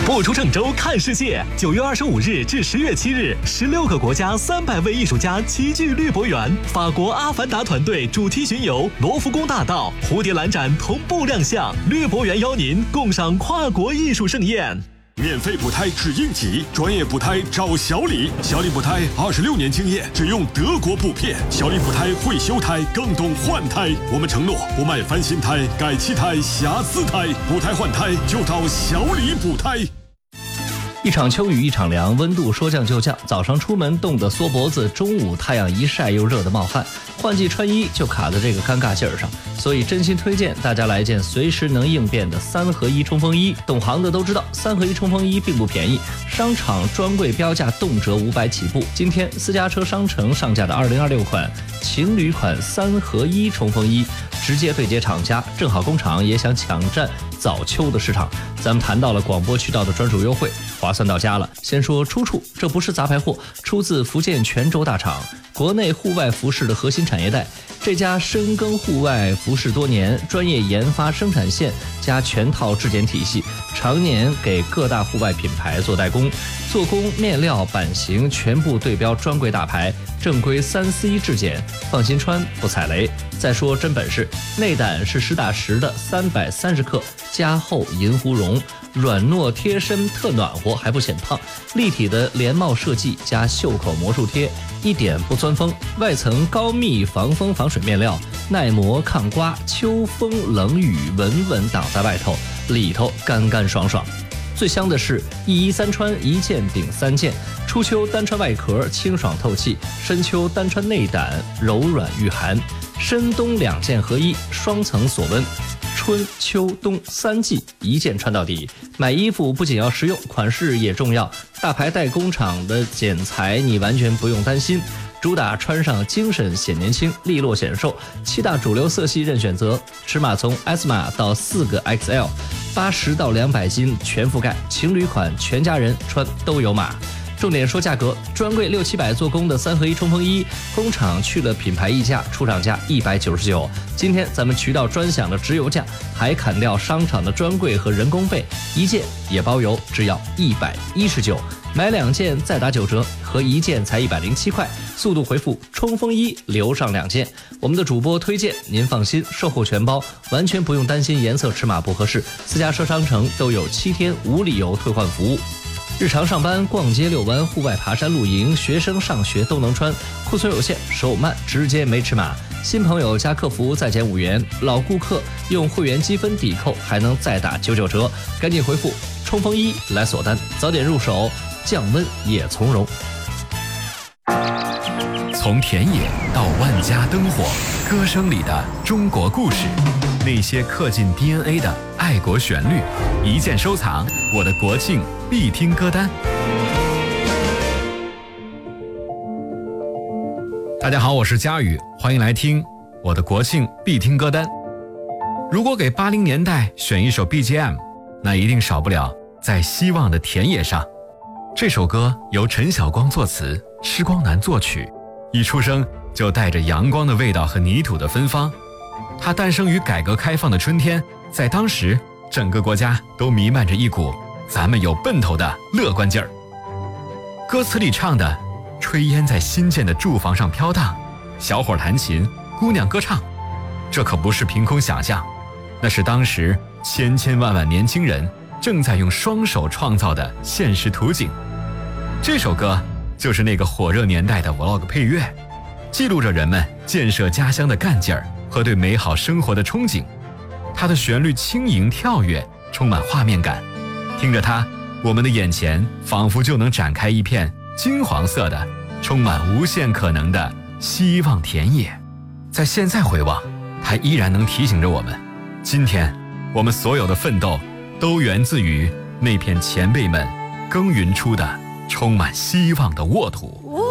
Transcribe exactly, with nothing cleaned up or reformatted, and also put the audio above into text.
不出郑州看世界，九月二十五日至十月七日，十六个国家三百位艺术家齐聚绿博园。法国阿凡达团队主题巡游罗浮宫大道、蝴蝶兰展同步亮相，绿博园邀您共赏跨国艺术盛宴。 免费补胎只应急，专业补胎找小李。小李补胎二十六年经验，只用德国补片。小李补胎会修胎，更懂换胎。我们承诺不卖翻新胎、改气胎、瑕疵胎，补胎换胎就找小李补胎。 一场秋雨一场凉，温度说降就降，早上出门冻得缩脖子，中午太阳一晒又热得冒汗，换季穿衣就卡在这个尴尬劲儿上，所以真心推荐大家来一件随时能应变的三合一冲锋衣。懂行的都知道，三合一冲锋衣并不便宜，商场专柜标价动辄五百起步。今天私家车商城上架的二零二六款情侣款三合一冲锋衣，直接对接厂家，正好工厂也想抢占早秋的市场。咱们谈到了广播渠道的专属优惠，划算到家了。先说出处，这不是杂牌货，出自福建泉州大厂，国内户外服饰的核心产业带。这家深耕户外服饰多年，专业研发生产线加全套质检体系，常年给各大户外品牌做代工，做工、面料、版型全部对标专柜大牌，正规三 C 质检，放心穿不踩雷。再说真本事，内胆是实打实的三百三十克加厚银狐绒，软糯贴身特暖和还不显胖，立体的连帽设计加袖口魔术贴，一点不钻风，外层高密防风防水面料，耐磨抗刮，秋风冷雨稳稳挡在外头，里头干干爽爽。最香的是一衣三穿，一件顶三件，初秋单穿外壳清爽透气，深秋单穿内胆柔软御寒，深冬两件合一，双层锁温，春秋冬三季一件穿到底。买衣服不仅要实用，款式也重要，大牌代工厂的剪裁你完全不用担心，主打穿上精神显年轻，利落显瘦，七大主流色系任选择，尺码从 S 码到四个 X L， 八十到两百斤全覆盖，情侣款全家人穿都有码。重点说价格，专柜六七百做工的三合一冲锋衣，工厂去了品牌溢价，出厂价一百九十九。今天咱们渠道专享的直邮价，还砍掉商场的专柜和人工费，一件也包邮，只要一百一十九。买两件再打九折，合一件才一百零七块。速度回复冲锋衣留上两件。我们的主播推荐，您放心，售后全包，完全不用担心颜色尺码不合适。私家车商城都有七天无理由退换服务。日常上班、逛街、遛弯、户外爬山、露营，学生上学都能穿。库存有限，手慢直接没尺码。新朋友加客服再减五元，老顾客用会员积分抵扣还能再打九九折。赶紧回复冲锋衣来锁单，早点入手，降温也从容。 从田野到万家灯火，歌声里的中国故事，那些刻进 D N A 的爱国旋律，一键收藏我的国庆必听歌单。大家好，我是佳宇，欢迎来听我的国庆必听歌单。如果给八零年代选一首 B G M， 那一定少不了在希望的田野上。这首歌由陈晓光作词，施光南作曲，一出生就带着阳光的味道和泥土的芬芳。它诞生于改革开放的春天，在当时整个国家都弥漫着一股咱们有奔头的乐观劲儿。歌词里唱的炊烟在新建的住房上飘荡，小伙弹琴，姑娘歌唱，这可不是凭空想象，那是当时千千万万年轻人正在用双手创造的现实图景。这首歌就是那个火热年代的 vlog 配乐，记录着人们建设家乡的干劲儿和对美好生活的憧憬。它的旋律轻盈跳跃，充满画面感，听着它，我们的眼前仿佛就能展开一片金黄色的充满无限可能的希望田野。在现在回望，它依然能提醒着我们，今天我们所有的奋斗都源自于那片前辈们耕耘出的充满希望的沃土。